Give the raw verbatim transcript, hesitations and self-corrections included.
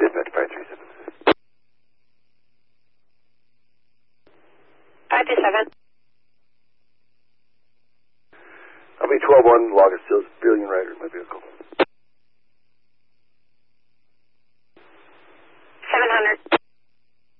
Dispatch five three seven. five two seven. I'll be twelve one, log of stills, billion rider in my vehicle.